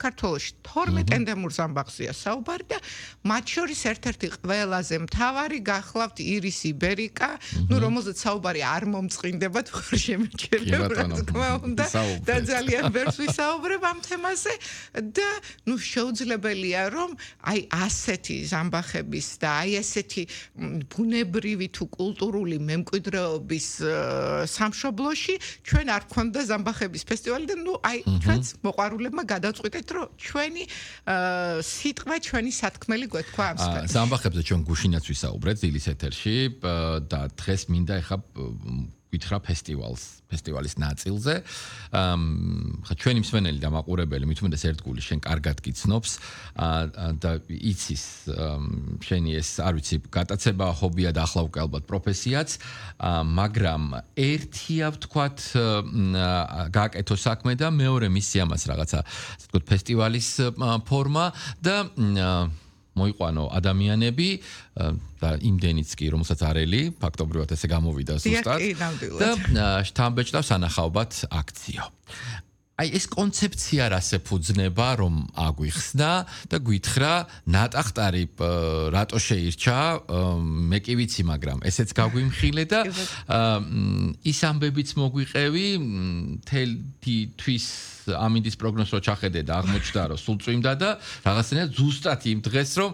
საქართველოში 12 ენდემურ ზამბახზეა საუბარი და მათ შორის ერთ-ერთი ყველაზე მთავარი გახლავთ ირის იბერიკა, რომელზეც საუბარი არ მომწყინდება თუ ხარ შემეჩერებ, რა თქმა უნდა, და ძალიან ბევრს ვისაუბრებ ამ თემაზე და შეუძლებელია რომ აი ასეთი ზამბახების და აი ესეთი ბუნებრივი თუ კულტურული მემკვიდრეობის სამშობლოში ჩვენ არ გქონდა ზამბახების ფესტივალი და აი ჩვენც მოყვარულებმა გადაწყვიტეთ რომ ჩვენი სიტყვა ჩვენი სათქმელი გვეთქვა ამ სფეროში. ზამბახებზე ჩვენ გუშინაც ვისაუბრეთ დილის ეთერში და დღეს მინდა ეხა გითხრა ფესტივალის ნაწილზე. ხა ჩვენი მსმენელი და მაყურებელი მით უმეტეს ერთგული შენ კარგად გიცნობს და იცის შენი ეს არ ვიცი გატაცება ჰობია და ახლა უკვე ალბათ პროფესიაც, მაგრამ ერთია ვთქვათ გააკეთო საქმე და მეორე მისცი ამას რაღაცა ასე ვთქვათ ფესტივალის ფორმა და მოიყვანო ადამიანები და იმდენიც კი რომელსაც არელი ფაქტობრივად ესე გამოვიდა ზუსტად და შთამბეჭდავს ანახაობად აქციო. აი ეს კონცეფცია რას ეფუძნება რომ აგვიხსნა და გითხრა ნატახტარი რატო შეირჩა მე კი ვიცი მაგრამ ესეც გაგვიმხილე და ის ამბებიც მოგვიყევი მთელი თვის ამინდის პროგნოზს რო ჩახედე და აღმოჩნდა რომ სულ წვიმდა და რაღაცნაირად ზუსტად იმ დღეს რომ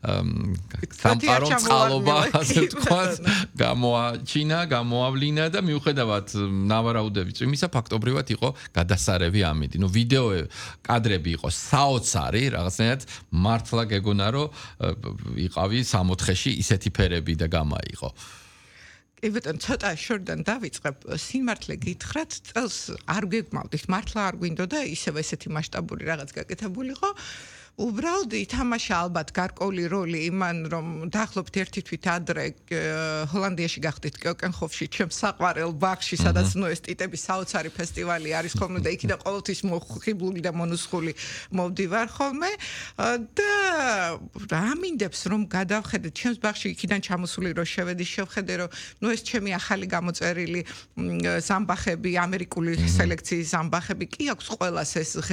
სამყარო წყალობა ასე ვთქვათ გამოაჩინა, გამოავლინა და მიუხედავად ნავარაუდები წვიმისა ფაქტობრივად იყო გადასარევი ამინდი. ვიდეო კადრები იყო საოცარი, რაღაცნაირად მართლა გეგონა რომ იყავი 64-ში ისეთი ფერები და გამაიყო. ებეთონ ცოტა შორიდან დავიწყებ სიმართლე გითხრათ წელს არ გეგმავდით მართლა არ გვინდოდა ისევ ესეთი მასშტაბური რაღაც გაკეთებულიყო უბრალოდ ითამაშა ალბათ გარკვეული როლი იმან რომ დაახლოებით ერთი თვით ადრე ჰოლანდიაში გახდით კიოკენჰოფში ჩემს საყვარელ ბაღში სადაც ეს ტიტების საოცარი ფესტივალი არის ხოლმე და იქიდან ყოველთვის მოხიბლული და მონუსხული მოვდივარ ხოლმე და რამინდებს რომ გადავხედეთ ჩემს ბაღში იქიდან ჩამოსული რო შევედი შევხედე რომ ეს ჩემი ახალი გამოწერილი ზამბახები ამერიკული სელექციის ზამბახები კი აქვს ყველას ეს